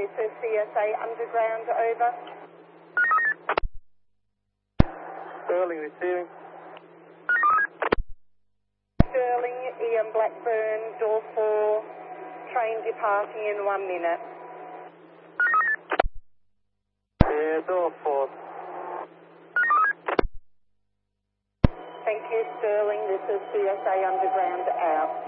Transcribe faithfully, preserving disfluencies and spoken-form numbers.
this is C S A Underground, over. Sterling receiving. Sterling, Ian Blackburn, door four, train departing in one minute. Yeah, door four. Thank you, Sterling. This is C S A Underground out.